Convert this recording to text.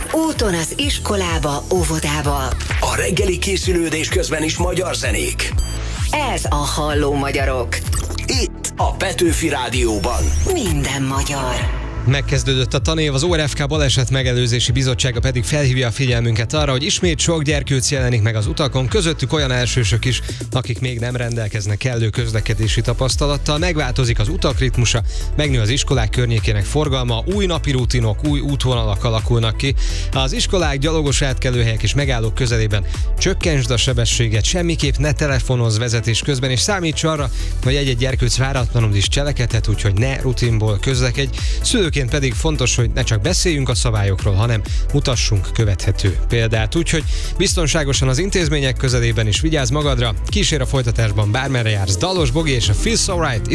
Úton az iskolába, óvodába. A reggeli készülődés közben is magyar zenék. Ez a Halló Magyarok. Itt a Petőfi Rádióban. Minden magyar. Megkezdődött a tanév, az ORFK Baleset Megelőzési Bizottsága pedig felhívja a figyelmünket arra, hogy ismét sok gyerkőc jelenik meg az utakon, közöttük olyan elsősök is, akik még nem rendelkeznek kellő közlekedési tapasztalattal, megváltozik az utak ritmusa, megnő az iskolák környékének forgalma, új napi rutinok, új útvonalak alakulnak ki. Az iskolák, gyalogos átkelőhelyek és megállók közelében csökkentsd a sebességet, semmiképp ne telefonozz vezetés közben, és számíts arra, hogy egy-egy gyerkőc váratlanul is cselekedhet, úgyhogy ne rutinból közlekedj. Szülőként pedig fontos, hogy ne csak beszéljünk a szabályokról, hanem mutassunk követhető példát. Úgyhogy biztonságosan az intézmények közelében is vigyázz magadra, kísér a folytatásban bármerre jársz. Dallos Bogi és a Feels So Right itt